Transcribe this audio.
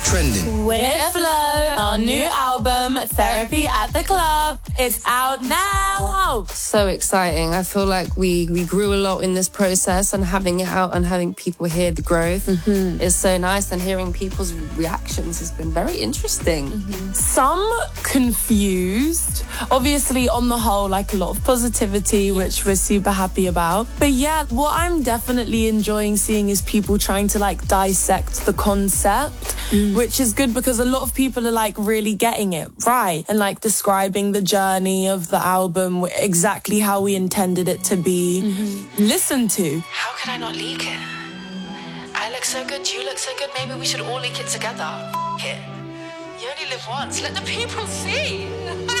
Trending. With Flo, our new album, Therapy at the Club. It's out now. So exciting. I feel like we grew a lot in this process, and having it out and having people hear the growth is so nice, and hearing people's reactions has been very interesting. Some confused. Obviously, on the whole, like a lot of positivity, which we're super happy about. But yeah, what I'm definitely enjoying seeing is people trying to like dissect the concept, which is good because a lot of people are like really getting it right and like describing the journey of the album exactly how we intended it to be listened to. How could I not leak it? I look so good, you look so good, maybe we should all leak it together. F it. You only live once, let the people see.